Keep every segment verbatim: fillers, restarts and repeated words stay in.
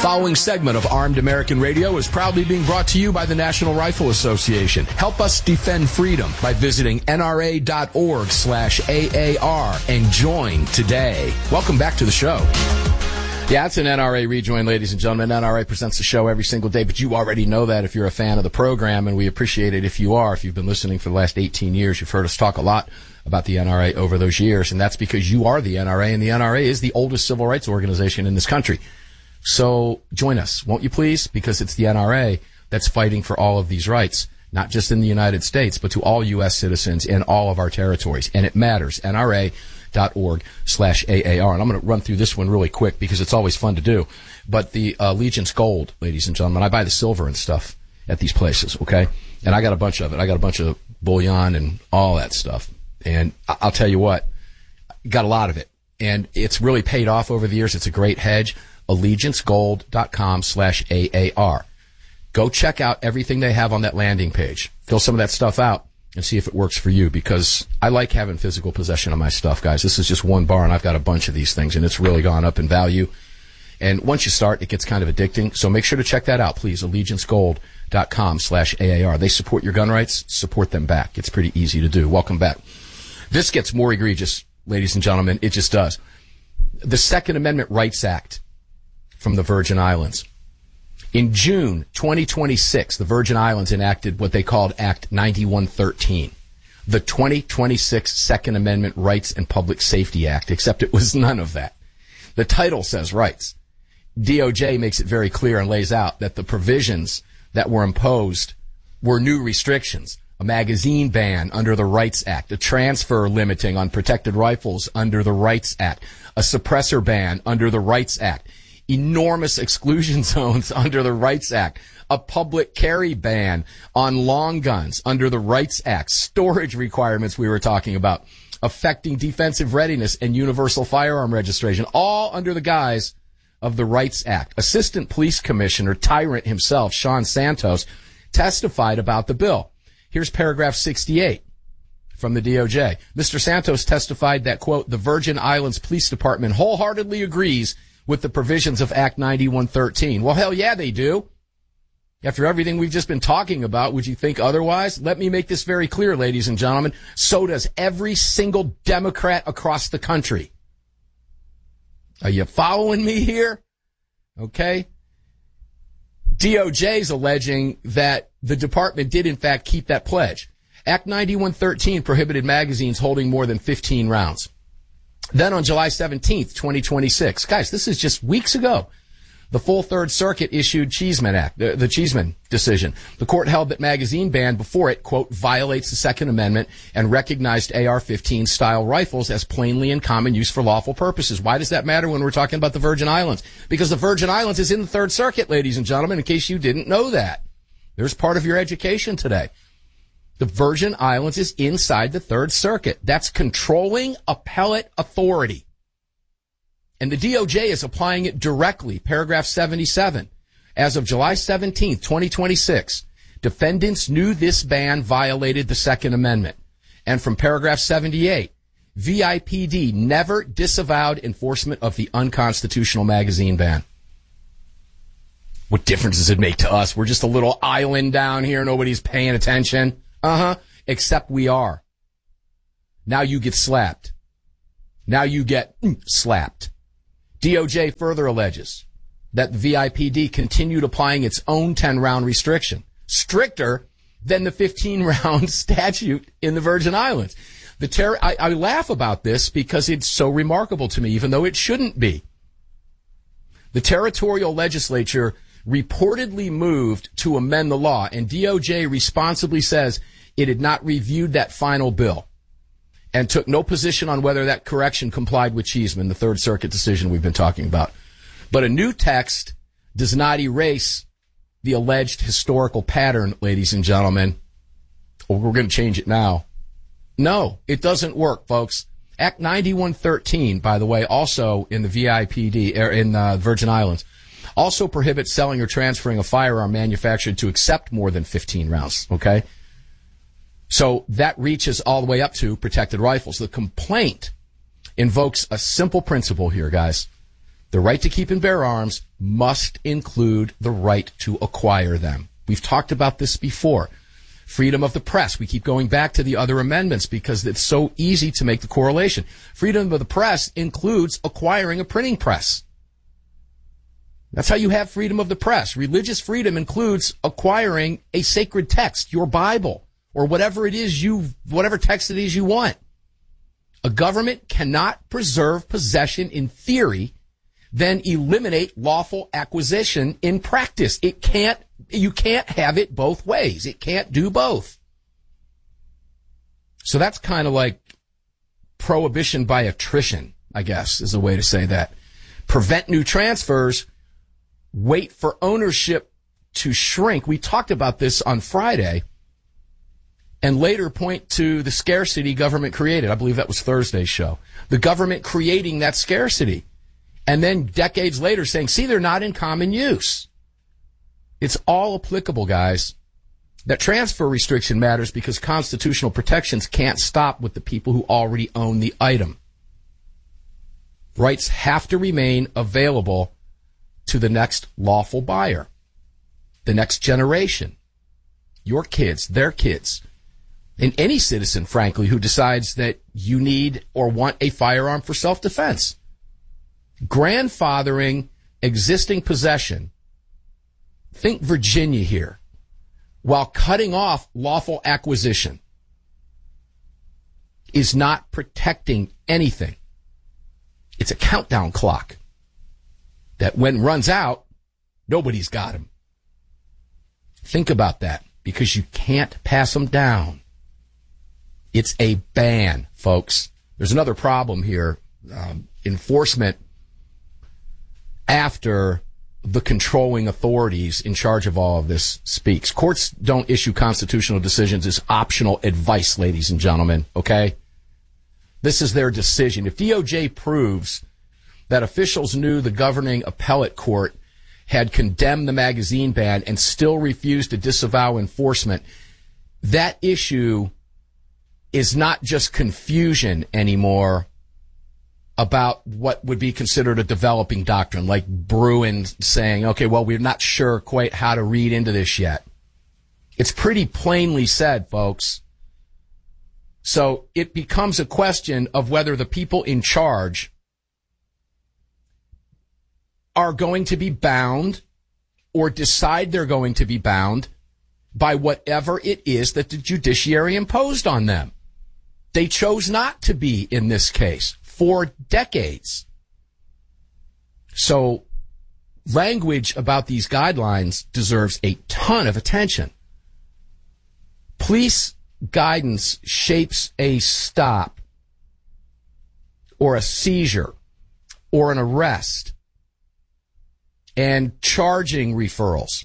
following segment of Armed American Radio is proudly being brought to you by the National Rifle Association. Help us defend freedom by visiting N R A dot org slash A A R and join today. Welcome back to the show. Yeah, it's an N R A rejoin, ladies and gentlemen. N R A presents the show every single day, but you already know that if you're a fan of the program, and we appreciate it if you are. If you've been listening for the last eighteen years, you've heard us talk a lot about the N R A over those years, and that's because you are the N R A, and the N R A is the oldest civil rights organization in this country. So join us, won't you please? Because it's the N R A that's fighting for all of these rights, not just in the United States, but to all U S citizens in all of our territories. And it matters. N R A dot org slash A A R. And I'm going to run through this one really quick because it's always fun to do. But the uh, Allegiance Gold, ladies and gentlemen, I buy the silver and stuff at these places, okay? And I got a bunch of it. I got a bunch of bullion and all that stuff. And I- I'll tell you what, got a lot of it. And it's really paid off over the years. It's a great hedge. allegiance gold dot com slash A A R. Go check out everything they have on that landing page. Fill some of that stuff out and see if it works for you, because I like having physical possession of my stuff, guys. This is just one bar, and I've got a bunch of these things, and it's really gone up in value. And once you start, it gets kind of addicting. So make sure to check that out, please. allegiance gold dot com slash A A R. They support your gun rights. Support them back. It's pretty easy to do. Welcome back. This gets more egregious, ladies and gentlemen. It just does. The Second Amendment Rights Act from the Virgin Islands. In June twenty twenty-six, the Virgin Islands enacted what they called Act ninety-one thirteen, the twenty twenty-six Second Amendment Rights and Public Safety Act, except it was none of that. The title says rights. D O J makes it very clear and lays out that the provisions that were imposed were new restrictions. A magazine ban under the Rights Act, a transfer limiting on protected rifles under the Rights Act, a suppressor ban under the Rights Act, enormous exclusion zones under the Rights Act, a public carry ban on long guns under the Rights Act, storage requirements we were talking about, affecting defensive readiness and universal firearm registration, all under the guise of the Rights Act. Assistant Police Commissioner Tyrant himself, Sean Santos, testified about the bill. Here's paragraph sixty-eight from the D O J. Mister Santos testified that, quote, the Virgin Islands Police Department wholeheartedly agrees with the provisions of Act ninety-one thirteen. Well, hell yeah, they do. After everything we've just been talking about, would you think otherwise? Let me make this very clear, ladies and gentlemen. So does every single Democrat across the country. Are you following me here? Okay. D O J is alleging that the department did in fact keep that pledge. Act ninety-one thirteen prohibited magazines holding more than fifteen rounds. Then on July seventeenth, twenty twenty-six, guys, this is just weeks ago, the full Third Circuit issued Cheeseman Act, the, the Cheeseman decision. The court held that magazine ban before it, quote, violates the Second Amendment and recognized A R fifteen style rifles as plainly in common use for lawful purposes. Why does that matter when we're talking about the Virgin Islands? Because the Virgin Islands is in the Third Circuit, ladies and gentlemen, in case you didn't know that. There's part of your education today. The Virgin Islands is inside the Third Circuit. That's controlling appellate authority. And the D O J is applying it directly. Paragraph seventy-seven. As of July seventeenth, twenty twenty-six, defendants knew this ban violated the Second Amendment. And from paragraph seventy-eight, V I P D never disavowed enforcement of the unconstitutional magazine ban. What difference does it make to us? We're just a little island down here. Nobody's paying attention. Uh-huh. Except we are. Now you get slapped. Now you get mm, slapped. D O J further alleges that the V I P D continued applying its own ten-round restriction, stricter than the fifteen-round statute in the Virgin Islands. The ter- I, I laugh about this because it's so remarkable to me, even though it shouldn't be. The territorial legislature reportedly moved to amend the law, and D O J responsibly says it had not reviewed that final bill and took no position on whether that correction complied with Cheeseman, the Third Circuit decision we've been talking about. But a new text does not erase the alleged historical pattern, ladies and gentlemen. Oh, we're going to change it now. No, it doesn't work, folks. Act ninety-one thirteen, by the way, also in the V I P D, er, in uh, Virgin Islands, also prohibits selling or transferring a firearm manufactured to accept more than fifteen rounds, okay? So that reaches all the way up to protected rifles. The complaint invokes a simple principle here, guys. The right to keep and bear arms must include the right to acquire them. We've talked about this before. Freedom of the press. We keep going back to the other amendments because it's so easy to make the correlation. Freedom of the press includes acquiring a printing press. That's how you have freedom of the press. Religious freedom includes acquiring a sacred text, your Bible, or whatever it is you, whatever text it is you want. A government cannot preserve possession in theory, then eliminate lawful acquisition in practice. It can't, you can't have it both ways. It can't do both. So that's kind of like prohibition by attrition, I guess, is a way to say that. Prevent new transfers, wait for ownership to shrink. We talked about this on Friday, and later point to the scarcity government created. I believe that was Thursday's show. The government creating that scarcity. And then decades later saying, see, they're not in common use. It's all applicable, guys. That transfer restriction matters because constitutional protections can't stop with the people who already own the item. Rights have to remain available to the next lawful buyer, the next generation, your kids, their kids, and any citizen, frankly, who decides that you need or want a firearm for self-defense. Grandfathering existing possession, think Virginia here, while cutting off lawful acquisition, is not protecting anything. It's a countdown clock that when runs out, nobody's got him. Think about that, because you can't pass them down. It's a ban, folks. There's another problem here. Um, enforcement after the controlling authorities in charge of all of this speaks. Courts don't issue constitutional decisions as optional advice, ladies and gentlemen, okay? This is their decision. If D O J proves that officials knew the governing appellate court had condemned the magazine ban and still refused to disavow enforcement, that issue is not just confusion anymore about what would be considered a developing doctrine, like Bruin saying, okay, well, we're not sure quite how to read into this yet. It's pretty plainly said, folks. So it becomes a question of whether the people in charge are going to be bound or decide they're going to be bound by whatever it is that the judiciary imposed on them. They chose not to be in this case for decades. So language about these guidelines deserves a ton of attention. Police guidance shapes a stop or a seizure or an arrest and charging referrals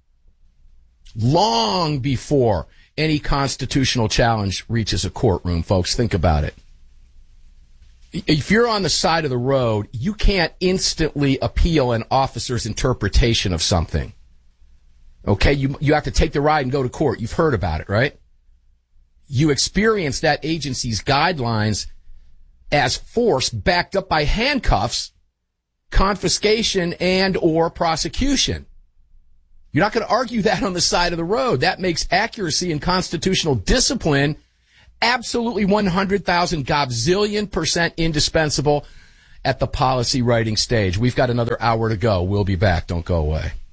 long before any constitutional challenge reaches a courtroom, folks. Think about it. If you're on the side of the road, you can't instantly appeal an officer's interpretation of something. Okay? You, you have to take the ride and go to court. You've heard about it, right? You experience that agency's guidelines as force backed up by handcuffs, confiscation, and or prosecution. You're not going to argue that on the side of the road. That makes accuracy and constitutional discipline absolutely one hundred thousand gobzillion percent indispensable at the policy writing stage. We've got another hour to go. We'll be back. Don't go away.